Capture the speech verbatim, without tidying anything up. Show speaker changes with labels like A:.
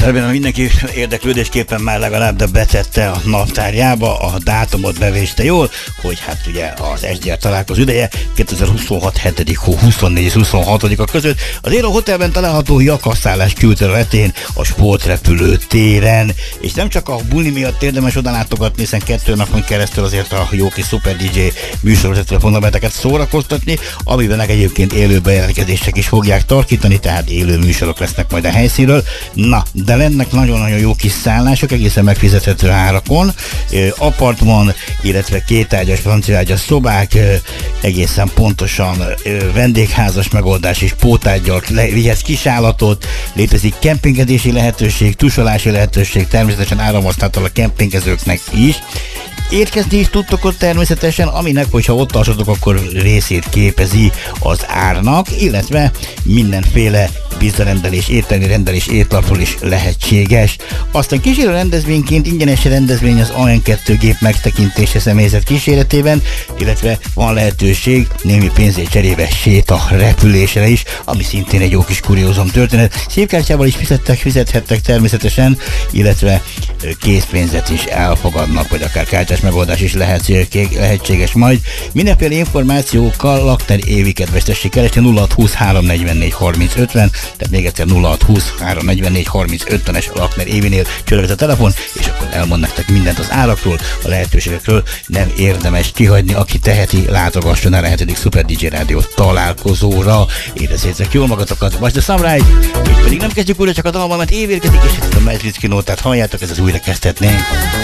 A: Remélem mindenki érdeklődésképpen már legalább de betette a naptárjába, a dátumot bevéste jól, hogy hát ugye az es dé er találkozó ideje kétezer-huszonhat hetedik hó huszonnégy és huszonhatodika között az Élo Hotelben található jakaszállás külterületén, a sportrepülő téren, és nem csak a buli miatt érdemes oda látogatni, hiszen kettő napon keresztül azért a jó kis Super dé dzsé műsorvezetőre fognak benneteket szórakoztatni, amiben egyébként élő bejelentkezések is fogják tarkítani, tehát élő műsorok lesznek majd a helyszínről. Na, de lennek nagyon-nagyon jó kis szállások, egészen megfizethető árakon, apartman, illetve kétágyas, franciaágyas szobák, egészen pontosan vendégházas megoldás és pótágyal, vihetsz kisállatot, létezik kempingedési lehetőség, tusolási lehetőség, természetesen áramhasználattal a kempingezőknek is. Érkezni is tudtok ott természetesen, aminek, hogyha ott tartotok, akkor részét képezi az árnak, illetve mindenféle vízrendelés, éttermi rendelés étlapról is lehetséges. Aztán kísérő rendezvényként ingyenes rendezvény az á en kettő gép megtekintése személyzet kíséretében, illetve van lehetőség némi pénzért cserébe séta repülésre is, ami szintén egy jó kis kuriózum történet. Szépkártyával is fizettek, fizethettek természetesen, illetve készpénzet is elfogadnak, vagy akár kártyás megoldás is lehet, lehetséges majd. Mindenféle információkkal Lakner Évi kedvestessék keresni nulla hat húsz három negyvennégy harminc ötven, tehát még egyszer nulla hat húsz három negyvennégy harminc ötvenes Lakner Évinél csörög a telefon, és akkor elmond nektek mindent az árakról, a lehetőségekről. Nem érdemes kihagyni, aki teheti, látogasson el a hetedik Super dé dzsé Rádió találkozóra. Érezzétek jól magatokat, Watch the Sunrise, így pedig nem kezdjük újra, csak a dalban, mert Évi érkezik, és ezt a Matrix Kinótát halljátok, ez az újra kezdhetnénk.